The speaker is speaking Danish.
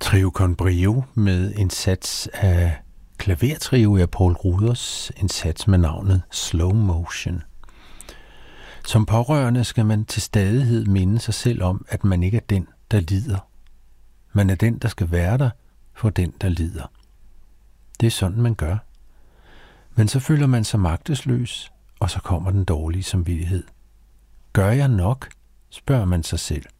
Trio con Brio med en sats af klavertrio af Poul Ruders, en sats med navnet Slow Motion. Som pårørende skal man til stadighed minde sig selv om, at man ikke er den, der lider. Man er den, der skal være der for den, der lider. Det er sådan, man gør. Men så føler man sig magtesløs, og så kommer den dårlige samvittighed. Gør jeg nok? Spørger man sig selv.